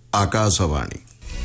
आकाशवाणी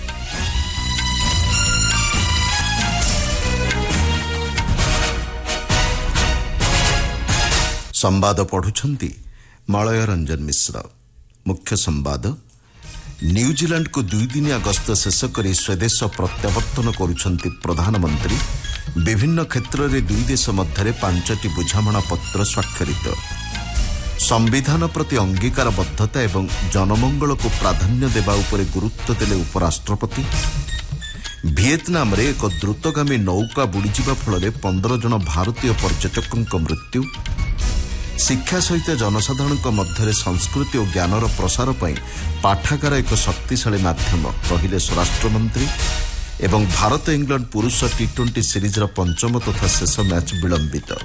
संवाद पढ़ुछंती मलय रंजन मिश्र। मुख्य संवाद न्यूजीलैंड को 2 दिनिया गस्त शेष कर स्वदेश प्रत्यावर्तन करुछंती प्रधानमंत्री। विभिन्न क्षेत्र में 2 देश मध्य 5टी बुझामणा पत्र स्वाक्षरित। संविधान प्रति अंगीकारबद्धता एवं जनमंगल को प्राधान्य देवा उपरे गुरुत्व देले उपराष्ट्रपति। वियतनाम रे एक द्रुतगामी नौका बुड़ीजिबा फल 15 जन भारतीय पर्यटकों मृत्यु। शिक्षा सहित जनसाधारण मध्य संस्कृति और ज्ञानर प्रसार पर पाठागार एक शक्तिशाली माध्यम कहले स्वराष्ट्रमंत्री। एवं भारत इंग्लैंड पुरुष T20 सीरीजर 5म तथा शेष मैच विलंबित।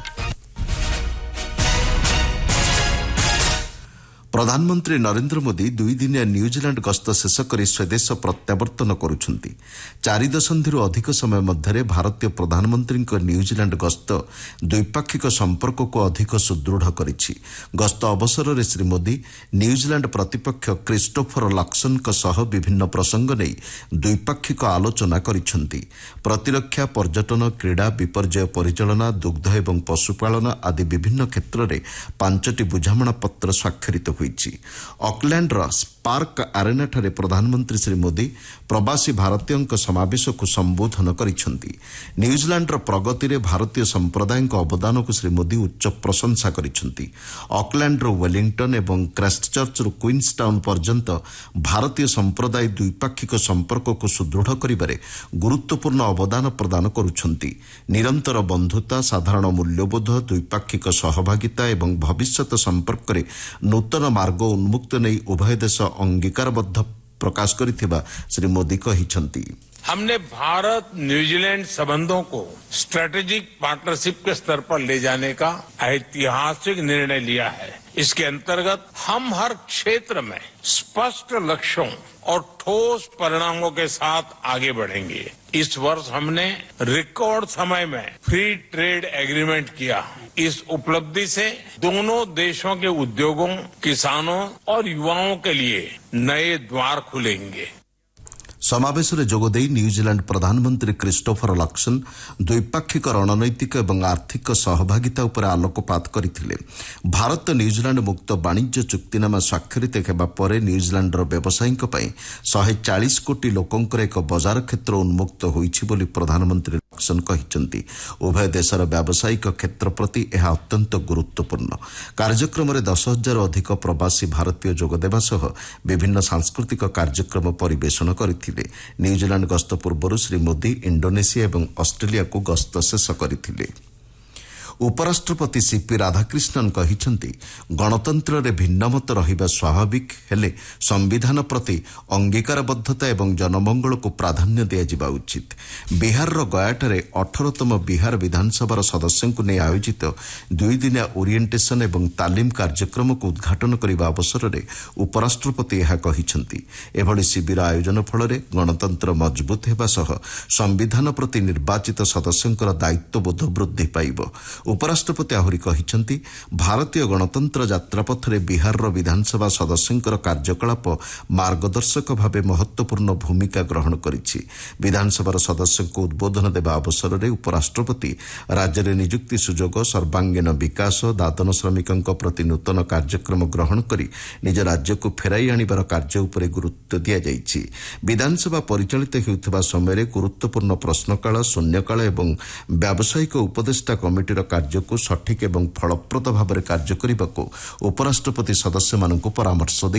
प्रधानमंत्री नरेंद्र मोदी 2 दिनिया न्यूजीलैंड गस्त शेष कर स्वदेश प्रत्यावर्तन करुछंती। 4 दशंधि अधिक समय मध्य भारतीय प्रधानमंत्री न्यूजीलैंड गस्त द्विपाक्षिक संपर्क को अधिक सुदृढ़ करिछि। गस्त अवसर में श्री मोदी न्यूजीलैंड प्रतिपक्ष क्रिस्टोफर लक्सन सह विभिन्न प्रसंग नहीं द्विपाक्षिक आलोचना करिछंती। प्रतिरक्षा, पर्यटन, क्रीड़ा, विपर्यय परिचालना, दुग्ध एवं पशुपालन आदि विभिन्न क्षेत्र में 5टी बुझामणा पत्र स्वाक्षरित ऑकलैंड स्पार्क आरेना ठारे प्रधानमंत्री श्री मोदी प्रवासी भारतीयों समावेश को संबोधन करिसेंती। न्यूजीलैंड प्रगति रे भारतीय संप्रदाय अवदान को श्री मोदी उच्च प्रशंसा करिसेंती। ऑकलैंड वेलिंगटन एवं क्राइस्टचर्च क्वींसटाउन पर्यंत भारतीय संप्रदाय द्विपाक्षिक संपर्क को सुदृढ़ करिबारे गुरुत्वपूर्ण अवदान प्रदान करुछंती। निरंतर बंधुता, साधारण मूल्यबोध, द्विपाक्षिक सहभागिता एवं भविष्यत संपर्क रे नूतन मार्ग उन्मुक्त नहीं उभय देश अंगीकारबद्ध प्रकाश करिथिबा श्री मोदी कहिसंती। हमने भारत न्यूजीलैंड संबंधों को स्ट्रेटेजिक पार्टनरशिप के स्तर पर ले जाने का ऐतिहासिक निर्णय लिया है। इसके अंतर्गत हम हर क्षेत्र में स्पष्ट लक्ष्यों और ठोस परिणामों के साथ आगे बढ़ेंगे। इस वर्ष हमने रिकॉर्ड समय में फ्री ट्रेड एग्रीमेंट किया। इस उपलब्धि से दोनों देशों के उद्योगों, किसानों और युवाओं के लिए नए द्वार खुलेंगे। समावेश में जोगदे न्यूजीलैंड प्रधानमंत्री क्रिस्टोफर लक्सन द्विपाक्षिक रणनैतिक एवं आर्थिक सहभागिता उपर आलोकपात करथिले। भारत न्यूजीलैंड मुक्त वाणिज्य चुक्तिनामा स्वाक्षरित हेबा परे न्यूजीलैंडर व्यवसायीक पई 140 कोटी लोकंकर एक बजार क्षेत्र उन्मुक्त होईछि बोली प्रधानमंत्री लक्सन कहिसंती। उभय देशर व्यावसायिक क्षेत्र प्रति यह अत्यंत गुरुत्वपूर्ण। कार्यक्रम में 10,000 अधिक प्रवासी भारतीय जोगदेवा सह विभिन्न सांस्कृतिक कार्यक्रम परिवेषण करथिले। न्यूजीलैंड गस्त पूर्व श्री मोदी इंडोनेशिया एवं ऑस्ट्रेलिया को गस्त शेष करथिले। उपराष्ट्रपति सीपी राधाकृष्णन कहिसंती गणतंत्र रे भिन्नमत रहिबा स्वाभाविक हेले संविधान प्रति अंगीकारबद्धता एवं जनमंगल को प्राधान्य दिया जिबा उचित। बिहार रो गयाठारे 18तम बिहार विधानसभा सदस्यों को नहीं आयोजित 2 दिनिया ओरिएंटेशन एवं तालीम कार्यक्रम को उद्घाटन करने अवसर में उपराष्ट्रपति यह कहिसंती। एभली शिविर आयोजन फल गणतंत्र मजबूत हेबा सह संविधान प्रति निर्वाचित सदस्यों दायित्वबोध वृद्धि पाइब। उपराष्ट्रपति आहुरी कहिसंती भारतीय गणतंत्र यात्रापथरे बिहार विधानसभा सदस्यों कार्यकलाप मार्गदर्शक भावे महत्वपूर्ण भूमिका ग्रहण करिछि। विधानसभा सदस्यों को उद्बोधन देवा अवसर में उपराष्ट्रपति राज्य में निजुक्ति सुजोग, सर्वांगीन विकास, दादन श्रमिकों प्रति नूतन कार्यक्रम ग्रहण करी निज राज्य को फेराई आनिबार कार्य उपरे गुरुत्व दिया जाइछि। विधानसभा परिचालित हेउथिबा समय गुरुत्वपूर्ण प्रश्नकाल, शून्यकाल एवं व्यावसायिक उपदेष्टा कमिटीर कार्य को सठिक एवं फलप्रद भाव कार्य करने को उपराष्ट्रपति सदस्य परामर्श